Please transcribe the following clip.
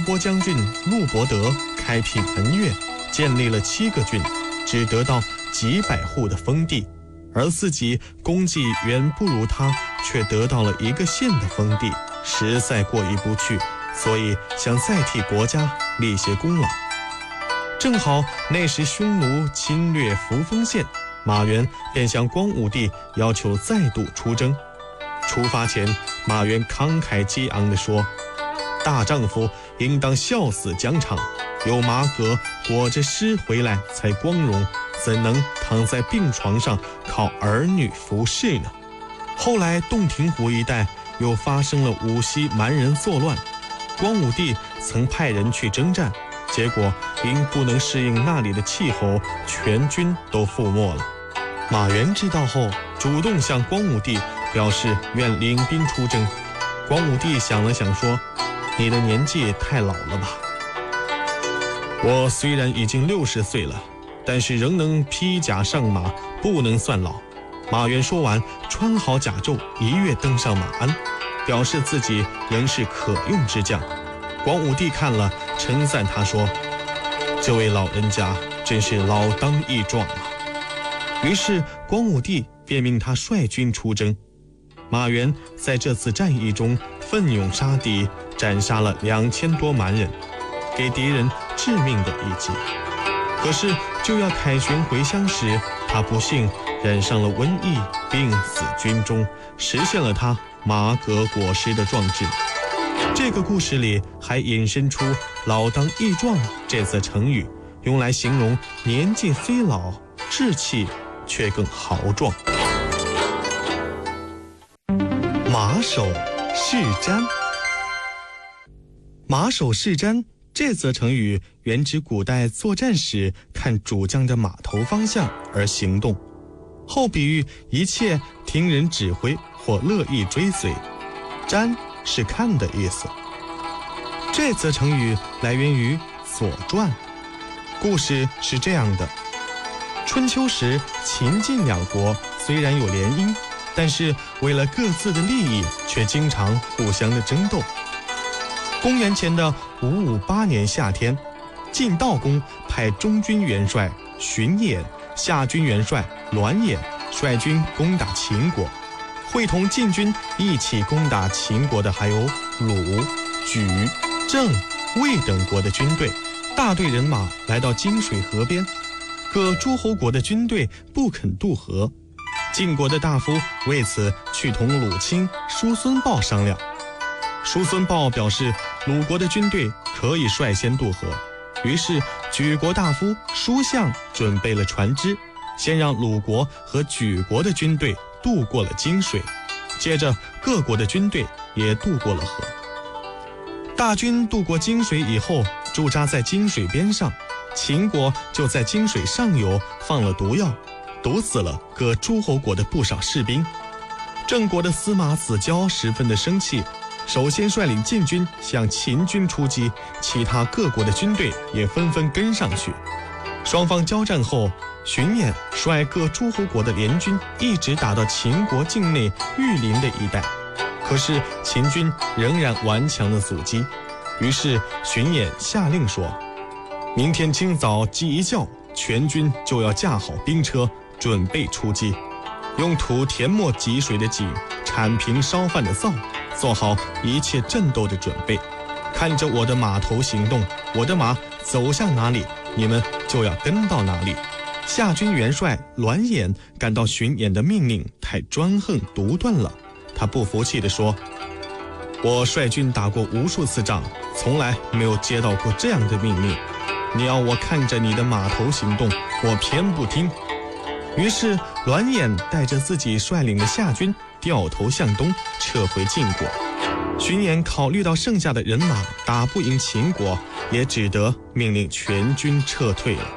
国将军陆伯德开辟门越，建立了7个郡，只得到几百户的封地，而自己功绩远不如他，却得到了1个县的封地，实在过意不去，所以想再替国家立些功劳。正好那时匈奴侵略扶风县，马援便向光武帝要求再度出征。出发前，马援慷慨激昂地说：大丈夫应当笑死疆场，有马革裹着尸回来才光荣，怎能躺在病床上靠儿女服侍呢？后来洞庭湖一带又发生了无锡蛮人作乱，光武帝曾派人去征战，结果因不能适应那里的气候，全军都覆没了。马援知道后，主动向光武帝表示愿领兵出征。光武帝想了想说：你的年纪太老了吧？我虽然已经60岁了，但是仍能披甲上马，不能算老。马援说完，穿好甲胄，一跃登上马鞍，表示自己仍是可用之将。光武帝看了，称赞他说：这位老人家真是老当益壮啊。于是光武帝便命他率军出征。马援在这次战役中奋勇杀敌，斩杀了2000多蛮人，给敌人致命的一击。可是就要凯旋回乡时，他不幸染上了瘟疫，病死军中，实现了他马革裹尸的壮志。这个故事里还引申出老当益壮这则成语，用来形容年纪虽老，志气却更豪壮。马首是瞻。马首是瞻这则成语原指古代作战时看主将的马头方向而行动，后比喻一切听人指挥或乐意追随。瞻是看的意思。这则成语来源于《左传》，故事是这样的：春秋时，秦晋2国虽然有联姻，但是为了各自的利益，却经常互相的争斗。公元前的558年夏天，晋悼公派中军元帅荀偃、下军元帅栾衍率军攻打秦国。会同晋军一起攻打秦国的还有鲁、莒、郑、魏等国的军队。大队人马来到金水河边，各诸侯国的军队不肯渡河。晋国的大夫为此去同鲁卿叔孙豹商量。叔孙豹表示鲁国的军队可以率先渡河，于是莒国大夫叔向准备了船只，先让鲁国和莒国的军队渡过了金水，接着各国的军队也渡过了河。大军渡过金水以后，驻扎在金水边上，秦国就在金水上游放了毒药，毒死了各诸侯国的不少士兵。郑国的司马子交十分的生气，首先率领晋军向秦军出击，其他各国的军队也纷纷跟上去。双方交战后，荀偃率各诸侯国的联军一直打到秦国境内玉林的一带，可是秦军仍然顽强的阻击。于是荀偃下令说：明天清早鸡一叫，全军就要架好兵车，准备出击，用土填没积水的井，铲平烧饭的灶，做好一切战斗的准备。看着我的马头行动，我的马走向哪里，你们就要跟到哪里。下军元帅栾衍感到荀偃的命令太专横独断了，他不服气地说：我率军打过无数次仗，从来没有接到过这样的命令，你要我看着你的马头行动，我偏不听。于是栾衍带着自己率领的夏军掉头向东撤回晋国。荀偃考虑到剩下的人马打不赢秦国，也只得命令全军撤退了。